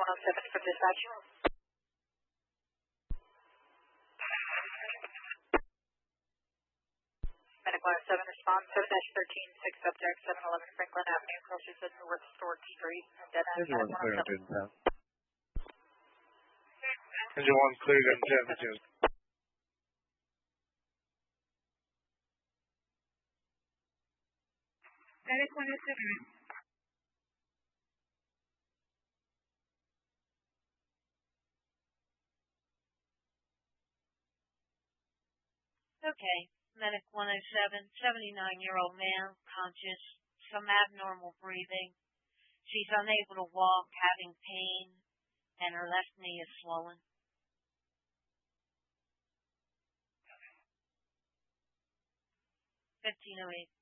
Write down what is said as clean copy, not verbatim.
107 from dispatch. Medic 107 response 7-13, 6 subject 711 Franklin Avenue, crosses the North Stork Street, and dead end Engine 1 cleared on 10. 10. Engine 1 cleared on 10. Medic 107. Okay, Medic 107, 79-year-old man, conscious, some abnormal breathing. She's unable to walk, having pain, and her left knee is swollen. 1508.